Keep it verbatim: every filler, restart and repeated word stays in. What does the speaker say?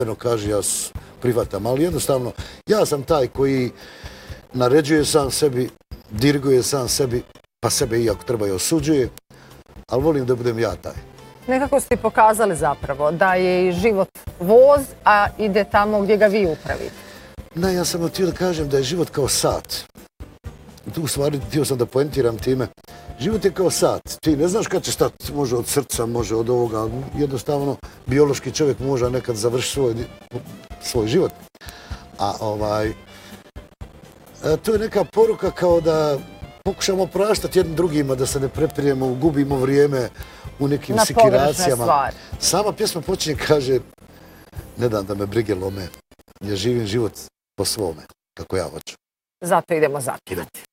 kaže ja prihvatam, ali jednostavno ja sam taj koji naređuje sam sebi, diriguje sam sebi, pa sebe iako treba i osuđuje, ali volim da budem ja taj. Nekako ste pokazali zapravo da je i život voz, a ide tamo gdje ga vi upravite. Ne, ja sam htio da kažem da je život kao sat. Tu u stvari htio sam da poentiram time. Život je kao sat. Ti ne znaš kad će stati, može od srca, može od ovoga. Jednostavno, biološki čovjek može nekad završiti svoj, svoj život. A ovaj, to je neka poruka kao da pokušamo praštati jednim drugima, da se ne prepiremo, gubimo vrijeme u nekim na sikiracijama. Sama pjesma počinje, kaže, ne dam da me brige lome, ja živim život po svome, kako ja hoću. Zato idemo zapivati.